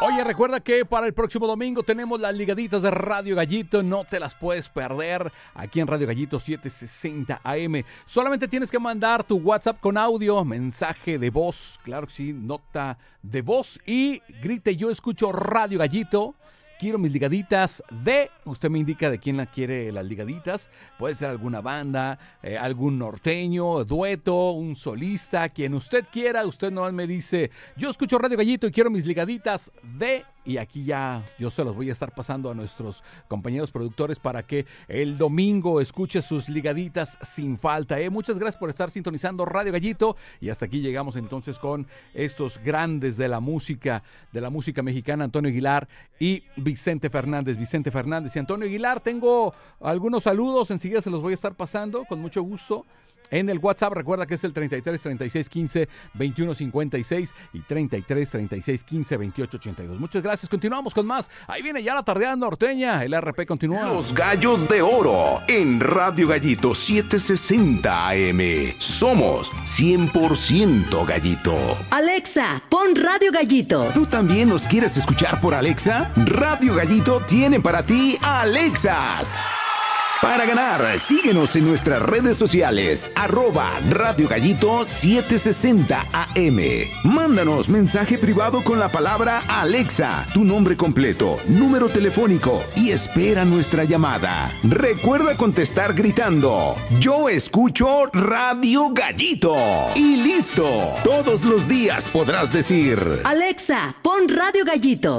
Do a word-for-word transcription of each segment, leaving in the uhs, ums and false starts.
Oye, recuerda que para el próximo domingo tenemos las ligaditas de Radio Gallito. No te las puedes perder aquí en Radio Gallito setecientos sesenta A M. Solamente tienes que mandar tu WhatsApp con audio, mensaje de voz, claro que sí, nota de voz y grite: yo escucho Radio Gallito. Quiero mis ligaditas de... Usted me indica de quién la quiere las ligaditas. Puede ser alguna banda, eh, algún norteño, dueto, un solista, quien usted quiera. Usted nomás me dice: yo escucho Radio Gallito y quiero mis ligaditas de... Y aquí ya yo se los voy a estar pasando a nuestros compañeros productores para que el domingo escuche sus ligaditas sin falta. ¿eh? Muchas gracias por estar sintonizando Radio Gallito. Y hasta aquí llegamos entonces con estos grandes de la música, de la música mexicana, Antonio Aguilar y Vicente Fernández. Vicente Fernández y Antonio Aguilar. Tengo algunos saludos, enseguida se los voy a estar pasando con mucho gusto. En el WhatsApp, recuerda que es el treinta y tres, treinta y seis, quince, veintiuno, cincuenta y seis y treinta y tres, treinta y seis, quince, veintiocho, ochenta y dos. Muchas gracias, continuamos con más. Ahí viene ya la tardeada norteña, el R P continúa. Los Gallos de Oro en Radio Gallito setecientos sesenta A M. Somos cien por ciento Gallito. Alexa, pon Radio Gallito. ¿Tú también nos quieres escuchar por Alexa? Radio Gallito tiene para ti Alexas. Para ganar, síguenos en nuestras redes sociales, arroba Radio Gallito setecientos sesenta A M. Mándanos mensaje privado con la palabra Alexa, tu nombre completo, número telefónico y espera nuestra llamada. Recuerda contestar gritando: yo escucho Radio Gallito. Y listo, todos los días podrás decir: Alexa, pon Radio Gallito.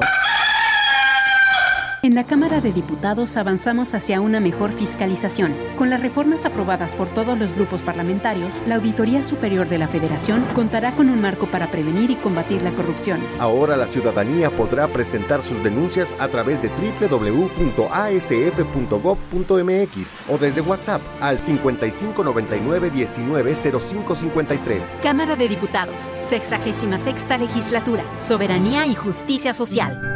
En la Cámara de Diputados avanzamos hacia una mejor fiscalización. Con las reformas aprobadas por todos los grupos parlamentarios, la Auditoría Superior de la Federación contará con un marco para prevenir y combatir la corrupción. Ahora la ciudadanía podrá presentar sus denuncias a través de doble u doble u doble u punto a s f punto gob punto m x o desde WhatsApp al cincuenta y cinco noventa y nueve diecinueve cero cinco cincuenta y tres. Cámara de Diputados, sexagésima sexta Legislatura, Soberanía y Justicia Social.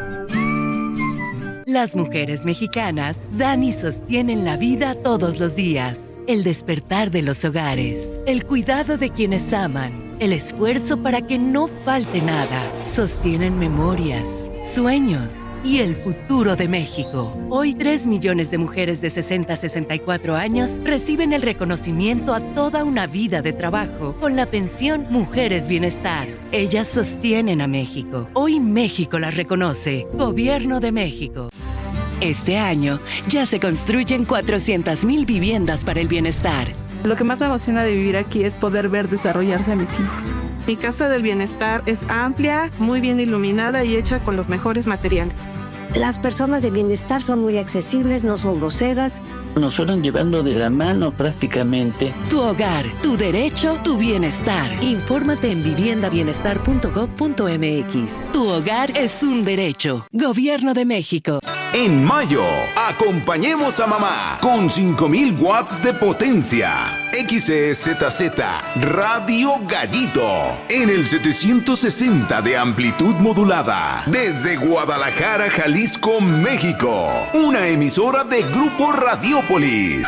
Las mujeres mexicanas dan y sostienen la vida todos los días. El despertar de los hogares, el cuidado de quienes aman, el esfuerzo para que no falte nada. Sostienen memorias, sueños y el futuro de México. Hoy tres millones de mujeres de sesenta a sesenta y cuatro años reciben el reconocimiento a toda una vida de trabajo con la pensión Mujeres Bienestar. Ellas sostienen a México. Hoy México las reconoce. Gobierno de México. Este año ya se construyen cuatrocientas mil viviendas para el bienestar. Lo que más me emociona de vivir aquí es poder ver desarrollarse a mis hijos. Mi casa del bienestar es amplia, muy bien iluminada y hecha con los mejores materiales. Las personas de bienestar son muy accesibles, no son groseras. Nos fueron llevando de la mano prácticamente. Tu hogar, tu derecho, tu bienestar. Infórmate en vivienda bienestar punto gob punto m x. Tu hogar es un derecho. Gobierno de México. En mayo, acompañemos a mamá con cinco mil watts de potencia. X E Z Z Radio Gallito en el setecientos sesenta de amplitud modulada desde Guadalajara, Jalisco, México. Una emisora de Grupo Radiópolis.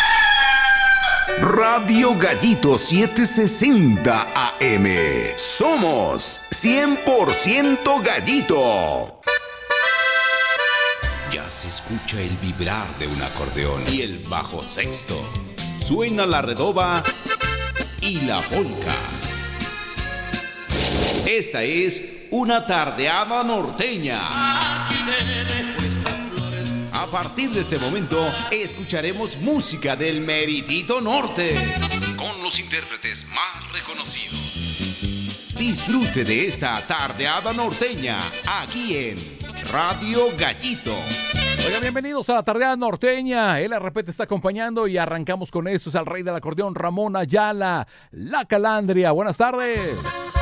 Radio Gallito setecientos sesenta A M. Somos cien por ciento Gallito. Ya se escucha el vibrar de un acordeón y el bajo sexto. Suena la redoba y la polca. Esta es una tardeada norteña. A partir de este momento escucharemos música del meritito norte con los intérpretes más reconocidos. Disfrute de esta tardeada norteña aquí en Radio Gallito. Oiga, bienvenidos a la tardeada norteña. El R P te está acompañando y arrancamos con esto. Es al rey del acordeón, Ramón Ayala, La Calandria. Buenas tardes.